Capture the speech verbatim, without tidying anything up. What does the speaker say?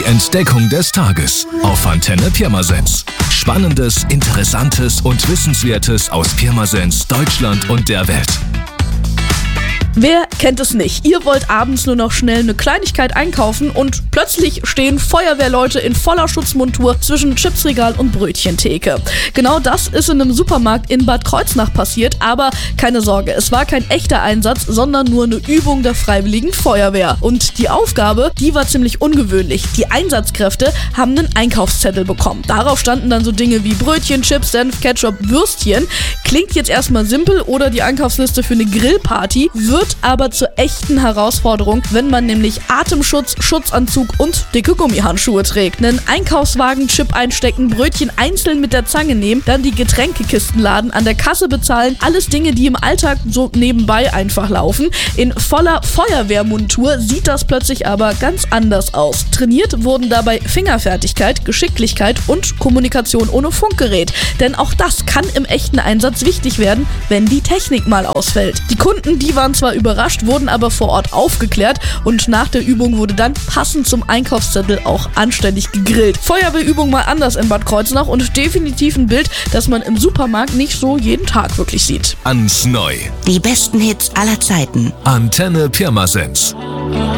Entdeckung des Tages auf Antenne Pirmasens. Spannendes, Interessantes und Wissenswertes aus Pirmasens, Deutschland und der Welt. Wer kennt es nicht? Ihr wollt abends nur noch schnell eine Kleinigkeit einkaufen und plötzlich stehen Feuerwehrleute in voller Schutzmontur zwischen Chipsregal und Brötchentheke. Genau das ist in einem Supermarkt in Bad Kreuznach passiert, aber keine Sorge, es war kein echter Einsatz, sondern nur eine Übung der Freiwilligen Feuerwehr. Und die Aufgabe, die war ziemlich ungewöhnlich. Die Einsatzkräfte haben einen Einkaufszettel bekommen. Darauf standen dann so Dinge wie Brötchen, Chips, Senf, Ketchup, Würstchen. Klingt jetzt erstmal simpel oder die Einkaufsliste für eine Grillparty, wird aber zur echten Herausforderung, wenn man nämlich Atemschutz, Schutzanzug und dicke Gummihandschuhe trägt. Einen Einkaufswagen, Chip einstecken, Brötchen einzeln mit der Zange nehmen, dann die Getränkekisten laden, an der Kasse bezahlen, alles Dinge, die im Alltag so nebenbei einfach laufen. In voller Feuerwehrmontur sieht das plötzlich aber ganz anders aus. Trainiert wurden dabei Fingerfertigkeit, Geschicklichkeit und Kommunikation ohne Funkgerät. Denn auch das kann im echten Einsatz wichtig werden, wenn die Technik mal ausfällt. Die Kunden, die waren zwar überrascht, wurden aber vor Ort aufgeklärt und nach der Übung wurde dann passend zum Einkaufszettel auch anständig gegrillt. Feuerwehrübung mal anders in Bad Kreuznach und definitiv ein Bild, das man im Supermarkt nicht so jeden Tag wirklich sieht. Ans Neu. Die besten Hits aller Zeiten. Antenne Pirmasens.